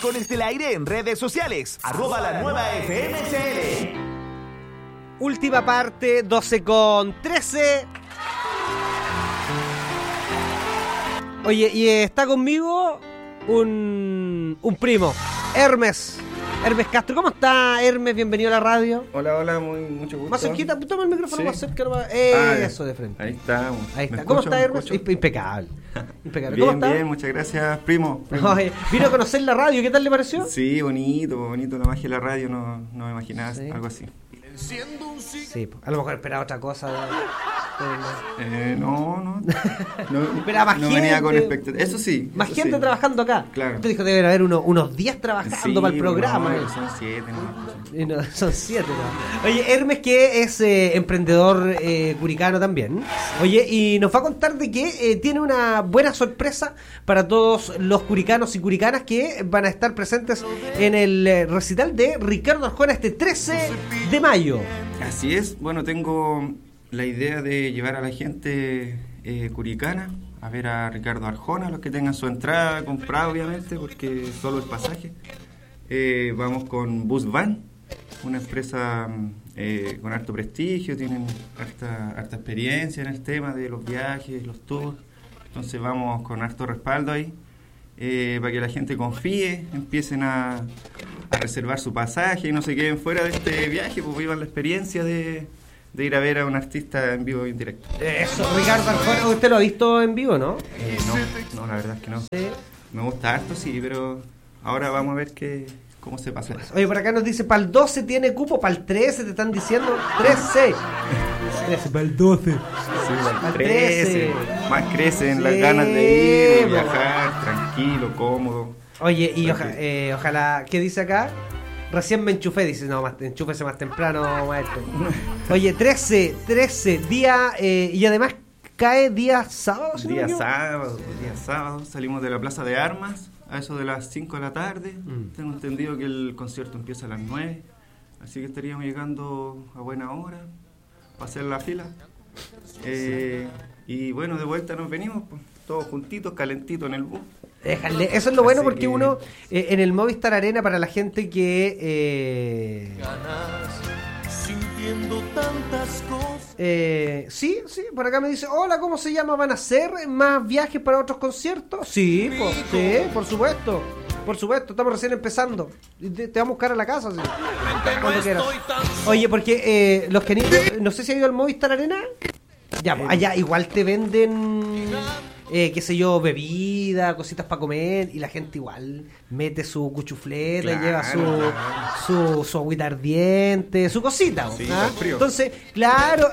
Rincones del Aire en redes sociales. @lanuevafmcl. Última parte, 12:13. Oye, y está conmigo un primo, Hermes Castro. ¿Cómo está, Hermes? Bienvenido a la radio. Hola, mucho gusto. Más cerquita, toma el micrófono sí. más cerca. Eso, de frente. Ahí estamos. Ahí está. ¿Cómo está, Hermes? Impecable. Impecable. ¿Cómo está? Bien, muchas gracias, primo. Oye, vino a conocer la radio, ¿qué tal le pareció? Sí, bonito la magia de la radio, no me imaginaba algo así. Sí, a lo mejor esperaba otra cosa. No. Pero más no gente, venía con expectativas. Eso sí. Más eso gente sí. trabajando acá. Claro. Usted dijo que deben haber unos 10 trabajando para el programa. No, son 7, no, son 7. ¿No? Oye, Hermes, que es emprendedor curicano también. Oye, y nos va a contar de que tiene una buena sorpresa para todos los curicanos y curicanas que van a estar presentes en el recital de Ricardo Arjona este 13 de mayo. Así es. Bueno, tengo la idea de llevar a la gente curicana a ver a Ricardo Arjona, los que tengan su entrada comprada, obviamente, porque solo el pasaje. Vamos con Bus Van, una empresa con harto prestigio, tienen harta experiencia en el tema de los viajes, los tours. Entonces vamos con harto respaldo ahí, para que la gente confíe, empiecen a reservar su pasaje y no se queden fuera de este viaje, pues vivan la experiencia de ir a ver a un artista en vivo y en directo. Eso, Ricardo Arjona, ¿usted lo ha visto en vivo, no? No, la verdad es que no. Sí. Me gusta harto, sí, pero ahora vamos a ver cómo se pasa. Oye, por acá nos dice, para el 12 tiene cupo, para el 13 te están diciendo, 13. 13 para el 12. Sí, para el 13. Más crecen las ganas de ir, viajar, tranquilo, cómodo. Oye, y ojalá, ¿qué dice acá? Recién me enchufé, dice, no, enchúfese más temprano, maestro. Oye, 13 día, y además cae día sábado, ¿sí? Día sábado, salimos de la Plaza de Armas a eso de las 5 de la tarde. Tengo entendido que el concierto empieza a las 9, así que estaríamos llegando a buena hora para hacer la fila. Y bueno, de vuelta nos venimos, pues, todos juntitos, calentitos en el bus. Déjale. Eso es lo bueno, así porque que uno en el Movistar Arena, para la gente que sintiendo tantas cosas. Sí, por acá me dice, hola, ¿cómo se llama? ¿Van a hacer más viajes para otros conciertos? Sí, por supuesto, estamos recién empezando. Te vamos a buscar a la casa, sí, cuando quieras. Oye, porque los que no sé si ha ido al Movistar Arena. Ya, pues, allá igual te venden, qué sé yo, bebida, cositas para comer, y la gente igual mete su cuchufleta, y lleva su agüita ardiente, su cosita. Sí, ¿ah? frío. Entonces, claro,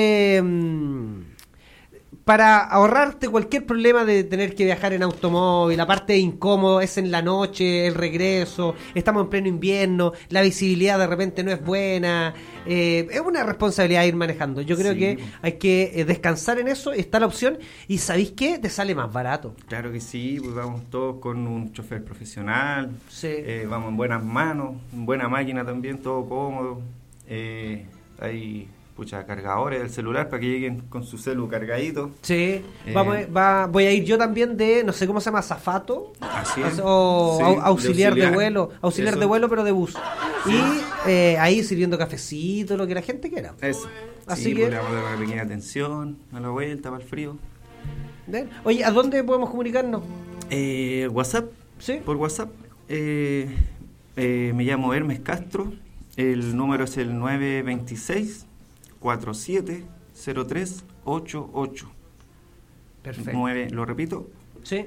para ahorrarte cualquier problema de tener que viajar en automóvil, la parte incómodo es en la noche, el regreso, estamos en pleno invierno, la visibilidad de repente no es buena, es una responsabilidad ir manejando. Yo creo que hay que descansar en eso, está la opción, y ¿sabéis qué? Te sale más barato. Claro que sí, pues vamos todos con un chofer profesional, Sí. Vamos en buenas manos, en buena máquina también, todo cómodo. Hay cargadores del celular para que lleguen con su celu cargadito. Sí, voy a ir yo también de, no sé cómo se llama, azafato, Así es. o Sí, auxiliar de eso. vuelo, pero de bus. Sí. Y ahí sirviendo cafecito, lo que la gente quiera. Eso. Así Sí, que pues, le vamos a dar una pequeña atención a la vuelta, para el frío. ¿ven? Oye, ¿a dónde podemos comunicarnos? WhatsApp. Sí. Por WhatsApp. Me llamo Hermes Castro. El número es el 926-470388. Perfecto. Lo repito. Sí.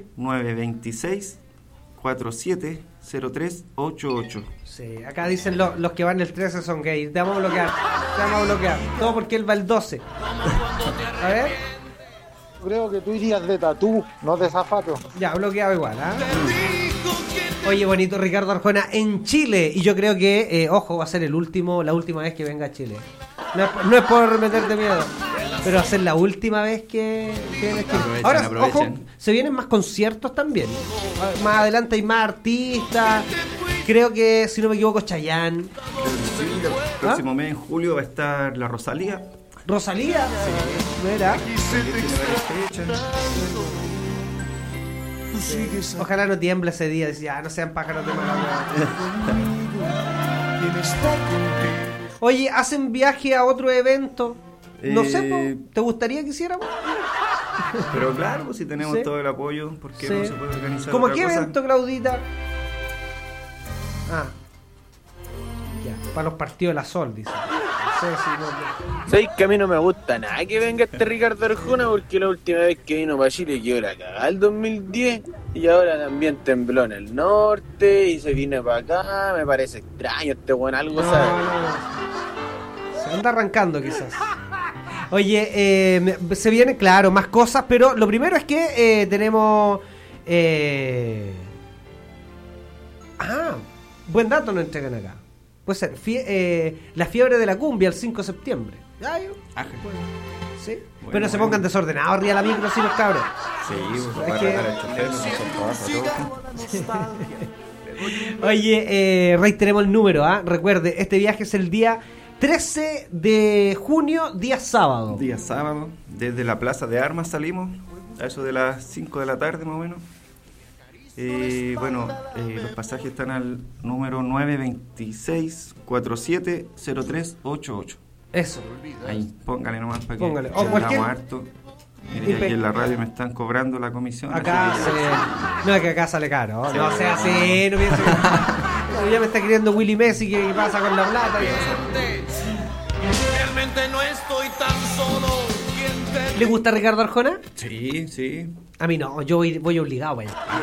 926-470388. Sí, acá dicen los que van el 13 son gays. Te vamos a bloquear. Todo porque él va el 12. A ver. Creo que tú irías de tatú, no de zapato. Ya, bloqueado igual, ¿ah? Oye, bonito Ricardo Arjona en Chile. Y yo creo que, ojo, va a ser la última vez que venga a Chile. No es por meterte miedo, pero va a ser la última vez que viene a Chile. Ahora, ojo, se vienen más conciertos también. Más adelante hay más artistas. Creo que, si no me equivoco, Chayanne. El próximo mes, en julio, va a estar la Rosalía. ¿Rosalía? Sí. Mira. sigues Ojalá no tiemble ese día. Decía, no sean pájaros de mala hueá. quien está contigo. Oye, ¿hacen viaje a otro evento? No sé, Eh, ¿te gustaría que hiciéramos? Pero claro, pues, si tenemos Sí. todo el apoyo, ¿por qué Sí. no se puede organizar ¿Cómo otra qué cosa? evento, Claudita? Ah. Ya, para los partidos de la Sol, dice. Sí, sí, no. ¿Sabes que a mí no me gusta nada que venga este Ricardo Arjona? Porque la última vez que vino para Chile quedó la cagada el 2010 y ahora también tembló en el norte y se vino para acá. Me parece extraño este weón, algo No, sabe. no. Se anda arrancando quizás. Oye, se vienen, claro, más cosas, pero lo primero es que tenemos... buen dato nos entregan acá. Puede ser, la fiebre de la cumbia el 5 de septiembre. Ajá. Sí. Bueno, Pero no se bueno. pongan desordenados arriba de la micro, sí, los cabros. Sí, pues, Es para que- rajar el chofer, no se trabaja todo. Oye, reiteremos el número, ¿ah? Recuerde, este viaje es el día 13 de junio, día sábado. Día sábado, desde la Plaza de Armas salimos, a eso de las 5 de la tarde más o menos. Los pasajes están al número 926-470388. Eso. Ahí, póngale nomás para que Póngale. O vendamos cualquier- harto. Mire, aquí en la radio me están cobrando la comisión. Acá así que ya- no, es que acá sale caro. No sea así, no piense que... Ya me está queriendo Willy Messi, ¿qué pasa con la plata? Realmente no estoy tan solo. Quien te ¿Le gusta Ricardo Arjona? Sí, sí. A mí no, yo voy obligado para allá.